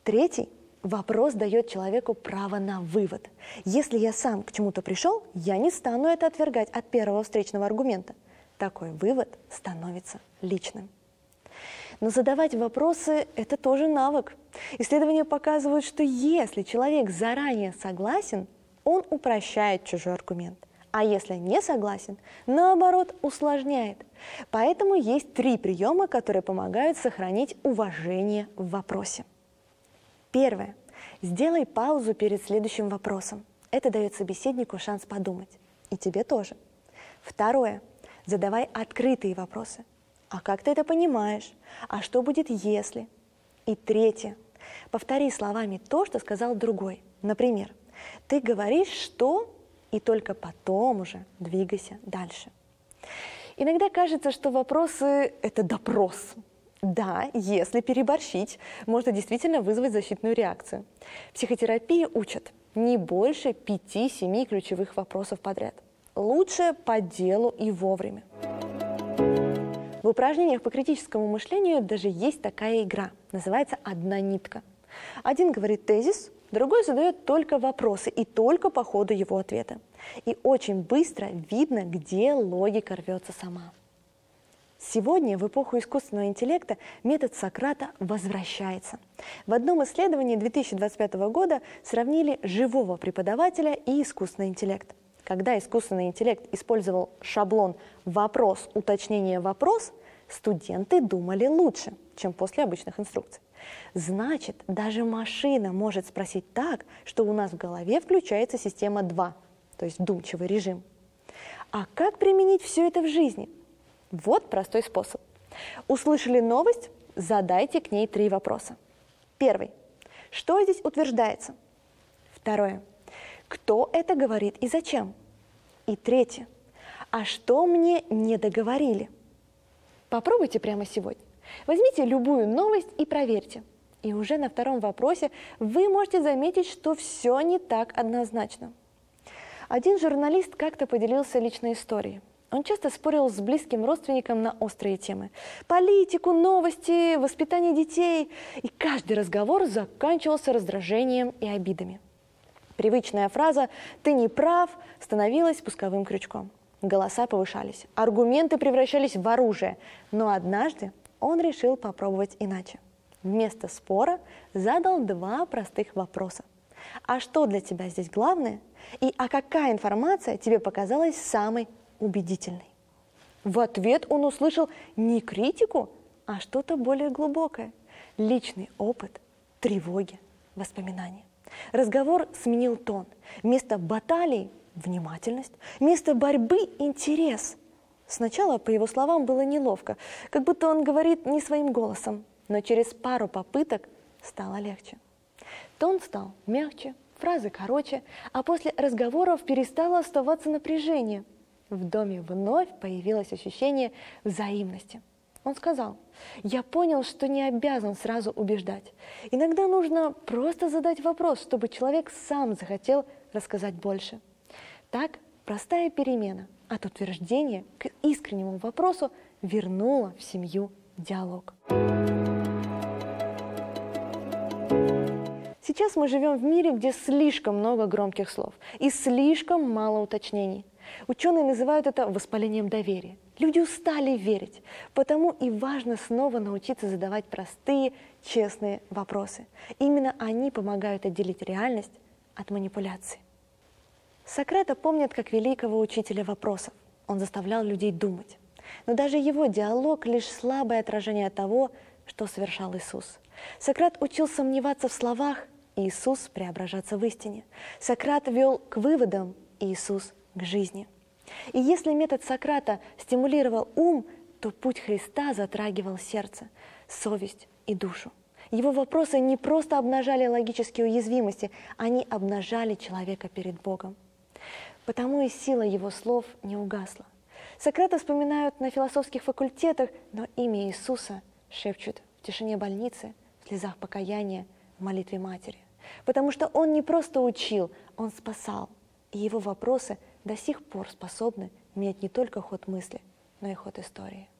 Третий – вопрос дает человеку право на вывод. Если я сам к чему-то пришел, я не стану это отвергать от первого встречного аргумента. Такой вывод становится личным. Но задавать вопросы – это тоже навык. Исследования показывают, что если человек заранее согласен, он упрощает чужой аргумент. А если не согласен, наоборот, усложняет. Поэтому есть 3 приема, которые помогают сохранить уважение в вопросе. Первое. Сделай паузу перед следующим вопросом. Это дает собеседнику шанс подумать. И тебе тоже. Второе. Задавай открытые вопросы. А как ты это понимаешь? А что будет, если? И третье. Повтори словами то, что сказал другой. Например, ты говоришь, что, и только потом уже двигайся дальше. Иногда кажется, что вопросы – это допрос. Да, если переборщить, можно действительно вызвать защитную реакцию. Психотерапии учат не больше 5-7 ключевых вопросов подряд. Лучше по делу и вовремя. В упражнениях по критическому мышлению даже есть такая игра, называется «одна нитка». Один говорит тезис, другой задает только вопросы и только по ходу его ответа. И очень быстро видно, где логика рвется сама. Сегодня, в эпоху искусственного интеллекта, метод Сократа возвращается. В одном исследовании 2025 года сравнили живого преподавателя и искусственный интеллект. Когда искусственный интеллект использовал шаблон «вопрос, уточнение, вопрос», студенты думали лучше, чем после обычных инструкций. Значит, даже машина может спросить так, что у нас в голове включается система 2, то есть вдумчивый режим. А как применить все это в жизни? Вот простой способ. Услышали новость? Задайте к ней 3 вопроса. Первый. Что здесь утверждается? Второе. Кто это говорит и зачем? И третье. А что мне не договорили? Попробуйте прямо сегодня. Возьмите любую новость и проверьте. И уже на втором вопросе вы можете заметить, что все не так однозначно. Один журналист как-то поделился личной историей. Он часто спорил с близким родственником на острые темы. Политику, новости, воспитание детей. И каждый разговор заканчивался раздражением и обидами. Привычная фраза «ты не прав» становилась спусковым крючком. Голоса повышались, аргументы превращались в оружие. Но однажды он решил попробовать иначе. Вместо спора задал 2 простых вопроса. А что для тебя здесь главное? И какая информация тебе показалась самой убедительной? В ответ он услышал не критику, а что-то более глубокое. Личный опыт, тревоги, воспоминания. Разговор сменил тон. Вместо баталий – внимательность, вместо борьбы – интерес. Сначала, по его словам, было неловко, как будто он говорит не своим голосом, но через пару попыток стало легче. Тон стал мягче, фразы короче, а после разговоров перестало оставаться напряжение. В доме вновь появилось ощущение взаимности. Он сказал: «Я понял, что не обязан сразу убеждать. Иногда нужно просто задать вопрос, чтобы человек сам захотел рассказать больше». Так простая перемена от утверждения к искреннему вопросу вернула в семью диалог. Сейчас мы живем в мире, где слишком много громких слов и слишком мало уточнений. Ученые называют это воспалением доверия. Люди устали верить, потому и важно снова научиться задавать простые, честные вопросы. Именно они помогают отделить реальность от манипуляций. Сократа помнят как великого учителя вопросов. Он заставлял людей думать. Но даже его диалог – лишь слабое отражение того, что совершал Иисус. Сократ учил сомневаться в словах, и Иисус преображаться в истине. Сократ вел к выводам, и Иисус – к жизни. И если метод Сократа стимулировал ум, то путь Христа затрагивал сердце, совесть и душу. Его вопросы не просто обнажали логические уязвимости, они обнажали человека перед Богом. Потому и сила его слов не угасла. Сократа вспоминают на философских факультетах, но имя Иисуса шепчут в тишине больницы, в слезах покаяния, в молитве матери. Потому что он не просто учил, он спасал. И его вопросы до сих пор способны менять не только ход мысли, но и ход истории.